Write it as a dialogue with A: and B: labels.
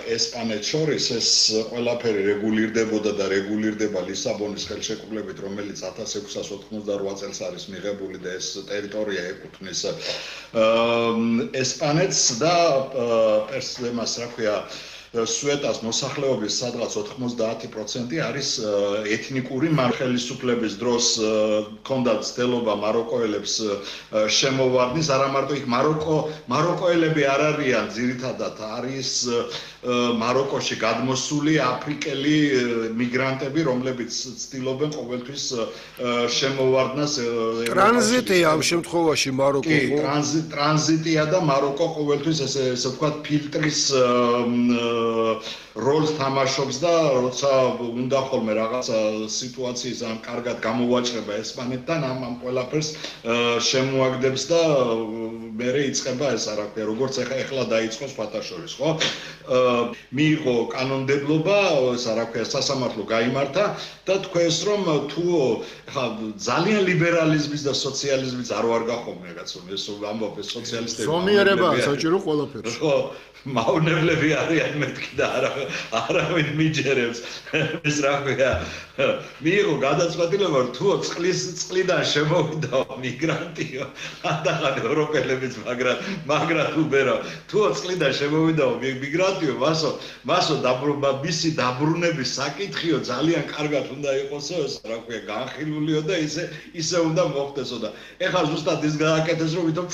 A: ესპანეთს შორის ეს ყველაფერი რეგულირდებოდა და რეგულირდება ლისაბონის ხელშეკრულებით, რომელიც 1688 წელს არის მიღებული და ეს ტერიტორია ეკუთვნის ესპანეთს და პერსლემას, რა ქვია, სუეტას მოსახლეობის სადღაც 90% არის ეთნიკური ხელისუფლების დროს ჰქონდათ ცდილობა მაროკოელებს შემოვარდნის, არა მარტო იქ მაროკოელები არ არიან, ძირითადად არის მაროკოში გადმოსული აფრიკელი მიგრანტები, რომლებიც ცდილობენ ყოველთვის შემოვარდნას
B: ტრანზიტია ამ შემთხვევაში მაროკო
A: ხო? ტრანზიტია და მაროკო ყოველთვის ესე ვთქვათ ფილტრის როლს თამაშობს და როცა უნდა ხოლმე რაღაცა სიტუაციის ან კარგად გამოვაჭრება ესპანეთთან ამ ყველაფერს შემოაგდებს და მერე იწყება ეს რა ქვია როგორც ეხლა დაიწყო სპარტაშორის ხო მიიღო კანონმდებლობა რა ქვია სასამართლო გაიმართა და თქვენს რომ თუ ხა ძალიან ლიბერალიზმის და სოციალიზმის არ ვარ გახოვნე კაცო ეს ამბობ ეს სოციალისტები
B: ზომიერებაა საჭირო ყველაფერს
A: ხო მავნებლები არიან მეთქი და არავინ მიჯერებს ეს რა ქვია მიიღო გადაწყვეტილება თუ წყლიდან შემოვიდა მიგრანტიო ანდახან ევროპელებიც მაგრამ უბერო თუ წყლიდან შემოვიდა მიგრანტიო მასო მისი დაბრუნების საკითხიო ძალიან კარგად უნდა იყოსო ეს რა ქვია განხილულიო და ისე უნდა მოხდესო და ეხლა ზუსტად ის გააკეთეს რომ ვითომ